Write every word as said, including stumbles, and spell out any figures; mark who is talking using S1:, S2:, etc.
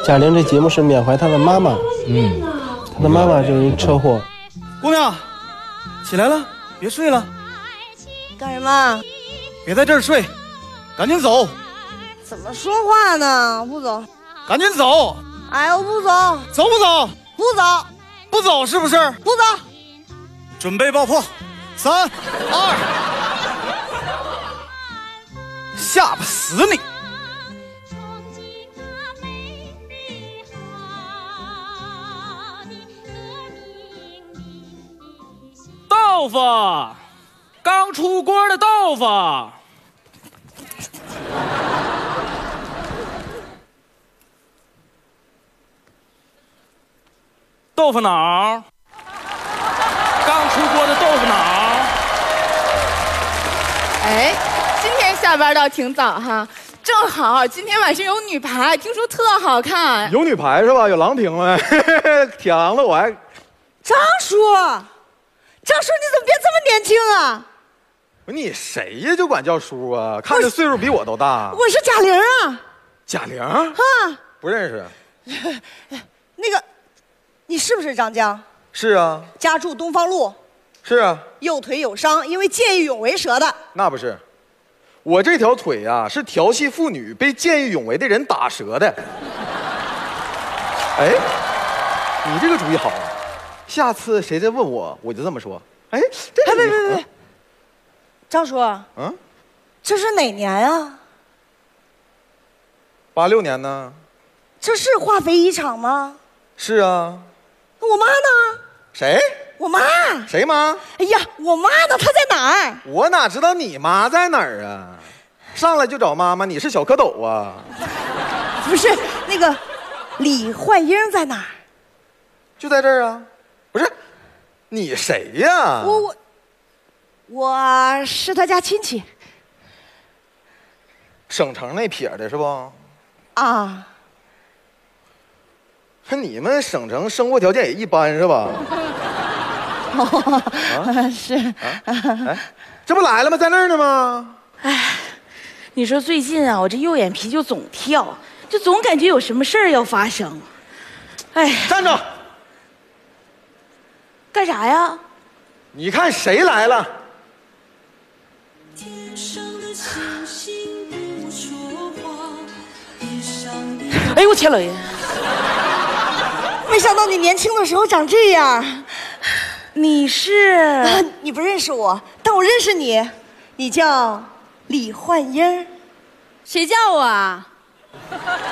S1: 贾玲这节目是缅怀她的妈妈，嗯，她的妈妈就是车祸。
S2: 姑娘，起来了，别睡了。
S3: 干什么？
S2: 别在这儿睡，赶紧走。
S3: 怎么说话呢？不走。
S2: 赶紧走。
S3: 哎，我不走。
S2: 走不走？
S3: 不走。
S2: 不走是不是？
S3: 不走。
S2: 准备爆破，三二，吓不死你！
S4: 豆腐，刚出锅的豆腐。豆腐脑，刚出锅的豆腐脑。
S5: 哎，今天下班倒挺早哈，正好今天晚上有女排，听说特好看。
S6: 有女排是吧？有郎平了，铁郎子我还。
S3: 张叔，张叔你怎么变这么年轻啊？
S6: 不是你谁呀？就管叫叔啊？看着岁数比我都大。
S3: 我是贾玲啊。
S6: 贾玲
S3: 啊？
S6: 不认识。
S3: 那个。你是不是张江？
S6: 是啊。
S3: 家住东方路。
S6: 是啊。
S3: 右腿有伤，因为见义勇为折的。
S6: 那不是，我这条腿呀、啊、是调戏妇女被见义勇为的人打折的。哎，你这个主意好啊！下次谁再问我，我就这么说。哎，这个
S3: 别别别别，张叔，
S6: 嗯，
S3: 这是哪年啊？
S6: 八六年呢。
S3: 这是化肥一厂吗？
S6: 是啊。
S3: 我妈呢？
S6: 谁？
S3: 我妈。
S6: 谁妈？
S3: 哎呀，我妈呢？她在哪儿？
S6: 我哪知道你妈在哪儿啊？上来就找妈妈，你是小蝌蚪啊？
S3: 不是，那个李焕英在哪儿？
S6: 就在这儿啊。不是，你谁呀？
S3: 我我我是他家亲戚。
S6: 省城那撇的是不？
S3: 啊。
S6: 你们省城生活条件也一般是吧？
S3: 哦，啊、是。
S6: 啊、哎，这不来了吗？在那儿呢吗？
S7: 哎，你说最近啊，我这右眼皮就总跳，就总感觉有什么事儿要发生。哎，
S6: 站住！
S7: 干啥呀？
S6: 你看谁来了？
S7: 哎呦我天老爷！
S3: 没想到你年轻的时候长这样。
S7: 你是、
S3: 啊？你不认识我，但我认识你。你叫李焕英。
S8: 谁叫我啊？